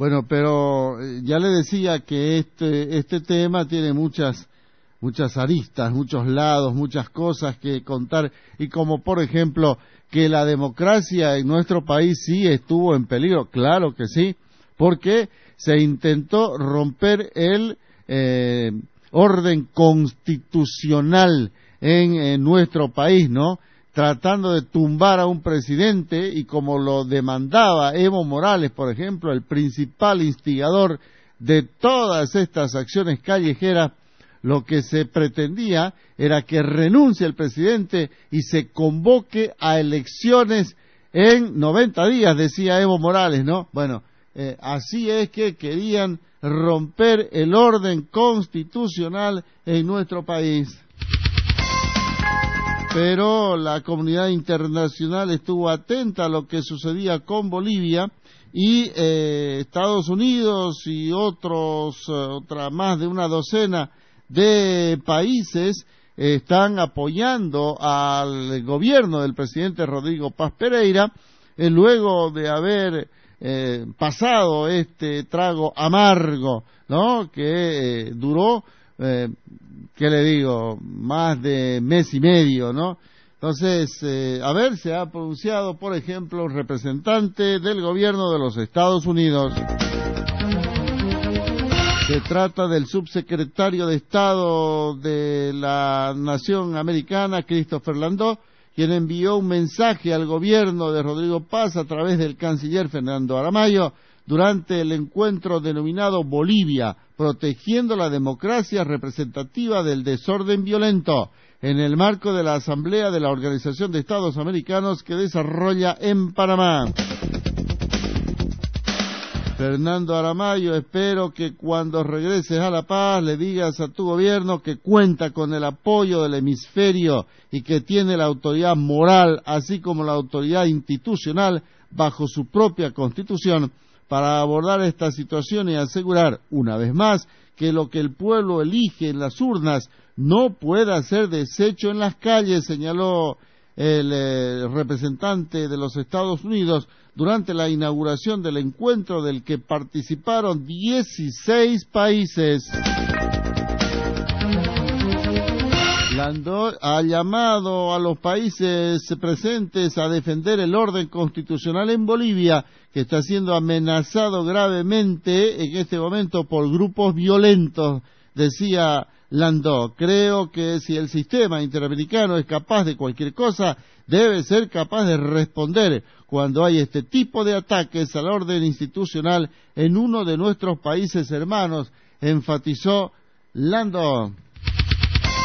Bueno, pero ya le decía que este tema tiene muchas aristas, muchos lados, muchas cosas que contar, y como por ejemplo que la democracia en nuestro país sí estuvo en peligro, claro que sí, porque se intentó romper el orden constitucional en nuestro país, ¿no? Tratando de tumbar a un presidente, y como lo demandaba Evo Morales, por ejemplo, el principal instigador de todas estas acciones callejeras, lo que se pretendía era que renuncie el presidente y se convoque a elecciones en 90 días, decía Evo Morales, ¿no? Bueno, así es que querían romper el orden constitucional en nuestro país. Pero la comunidad internacional estuvo atenta a lo que sucedía con Bolivia, y Estados Unidos y más de una docena de países están apoyando al gobierno del presidente Rodrigo Paz Pereira, luego de haber pasado este trago amargo, ¿no? Que duró, ¿qué le digo?, más de mes y medio, ¿no? Entonces, se ha pronunciado, por ejemplo, un representante del gobierno de los Estados Unidos. Se trata del subsecretario de Estado de la Nación Americana, Christopher Landó, quien envió un mensaje al gobierno de Rodrigo Paz a través del canciller Fernando Aramayo durante el encuentro denominado Bolivia, protegiendo la democracia representativa del desorden violento, en el marco de la Asamblea de la Organización de Estados Americanos que desarrolla en Panamá. Fernando Aramayo, espero que cuando regreses a La Paz le digas a tu gobierno que cuenta con el apoyo del hemisferio y que tiene la autoridad moral, así como la autoridad institucional, bajo su propia constitución, para abordar esta situación y asegurar, una vez más, que lo que el pueblo elige en las urnas no pueda ser deshecho en las calles, señaló el representante de los Estados Unidos durante la inauguración del encuentro del que participaron 16 países. Landó ha llamado a los países presentes a defender el orden constitucional en Bolivia, que está siendo amenazado gravemente en este momento por grupos violentos, decía Landó. Creo que si el sistema interamericano es capaz de cualquier cosa, debe ser capaz de responder cuando hay este tipo de ataques al orden institucional en uno de nuestros países hermanos, enfatizó Landó.